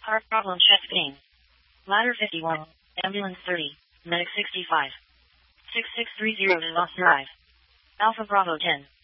Heart problem, chest pain. Ladder 51, ambulance 30, medic 65. 6630 to Lost Drive. Alpha Bravo 10.